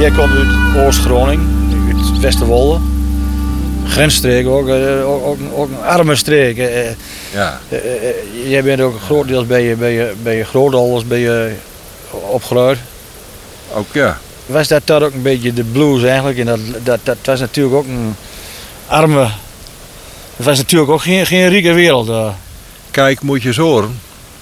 jij komt uit Oost-Groningen, uit Westerwolde. Grensstreek ook een arme streek. Ja. Jij bent ook grotendeels bij je grootouders opgegroeid. Ook ja. Was dat ook een beetje de blues eigenlijk? En dat was natuurlijk ook een arme... Het was natuurlijk ook geen rieke wereld. Kijk, moet je zorgen.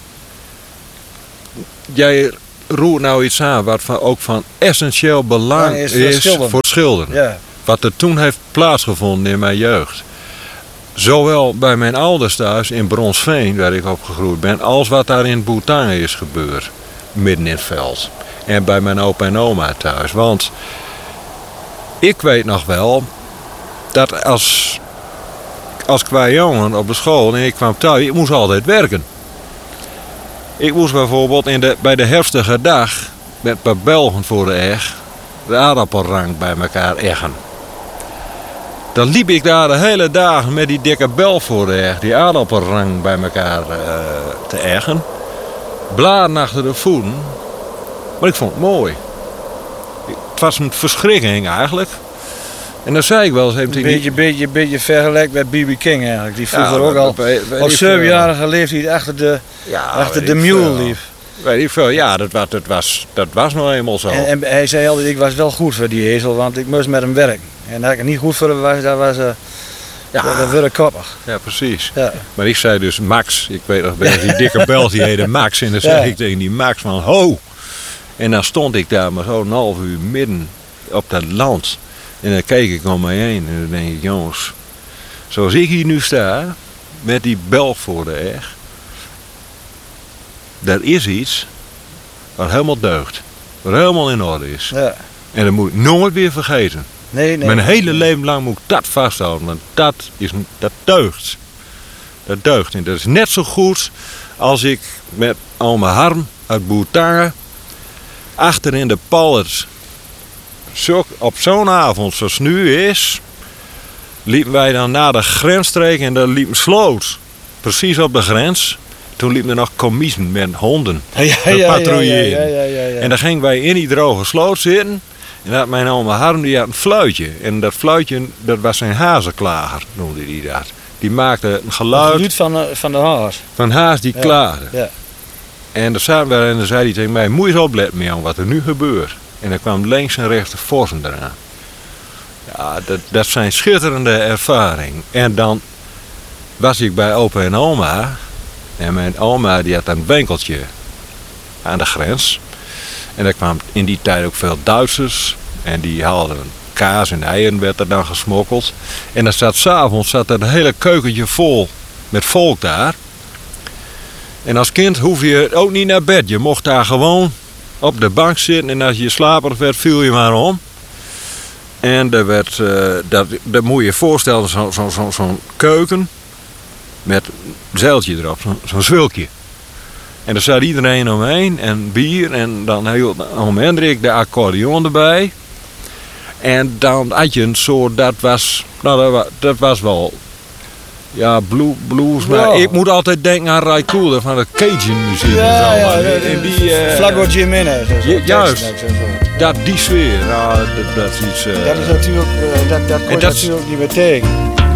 Jij roert nou iets aan wat ook van essentieel belang is voor schilderen. Ja. Wat er toen heeft plaatsgevonden in mijn jeugd. Zowel bij mijn ouders thuis in Bronsveen, waar ik opgegroeid ben, als wat daar in Boutang is gebeurd. Midden in het veld. En bij mijn opa en oma thuis. Want ik weet nog wel dat als qua jongen op de school en ik kwam thuis, ik moest altijd werken. Ik moest bijvoorbeeld bij de herfstige dag met een paar Belgen voor de eg de aardappelrang bij elkaar eggen. Dan liep ik daar de hele dagen met die dikke bel voor de eg, die aardappelrang bij elkaar te eggen. Bladen achter de voeten. Maar ik vond het mooi. Het was een verschrikking eigenlijk. En dan zei ik wel eens even... Een beetje vergelijk met B.B. King eigenlijk. Die vroeger ook al op 7-jarige leeftijd achter de mule liep. Weet ik veel. Ja, dat was nog eenmaal zo. En hij zei altijd, ik was wel goed voor die ezel, want ik moest met hem werken. En dat ik er niet goed voor was, dat werd koppig. Ja, precies. Ja. Maar ik zei dus Max, ik weet nog wel, die dikke bel die heette Max. En dan zei ik tegen die Max van, ho! En dan stond ik daar maar zo'n half uur midden op dat land. En dan keek ik om mij heen en dan denk ik, jongens, zoals ik hier nu sta, met die bel voor de eg, er is iets wat helemaal deugt. Wat helemaal in orde is. Ja. En dat moet ik nooit weer vergeten. Nee. Mijn hele leven lang moet ik dat vasthouden, want dat deugt. Dat deugt. En dat is net zo goed als ik met oma Harm uit Boertangen achter in de Pallets, op zo'n avond zoals het nu is, liepen wij dan naar de grensstreek en daar liep een sloot. Precies op de grens. Toen liepen er nog commissen met honden te patrouilleren. Ja. En dan gingen wij in die droge sloot zitten. En dat mijn oma Harm die had een fluitje. En dat fluitje, dat was zijn hazenklager, noemde hij dat. Die maakte een geluid. Het geluid van de haas. Van haas die klaagde. Ja. En dan zaten we en dan zei hij tegen mij, moet je eens opletten met wat er nu gebeurt. En dan kwam links en rechts de vossen eraan. Ja, dat zijn schitterende ervaringen. En dan was ik bij opa en oma. En mijn oma die had een winkeltje aan de grens. En er kwamen in die tijd ook veel Duitsers. En die haalden kaas en eieren werd er dan gesmokkeld. En dan zat 's avonds het hele keukentje vol met volk daar. En als kind hoef je ook niet naar bed. Je mocht daar gewoon op de bank zitten. En als je slaperig werd, viel je maar om. En er werd, dat moet je je voorstellen, zo'n keuken. Met een zeiltje erop, zo'n zwulkje. En daar zat iedereen omheen en bier. En dan hield oom Hendrik de accordeon erbij. En dan had je een soort, dat was wel... Ja, blues, maar wow. Ik moet altijd denken aan Ry Cooder van de Cajun muziek. Flaco Jiménez. Juist, die sfeer, dat is iets... dat is natuurlijk, dat kon je natuurlijk niet meer tegen.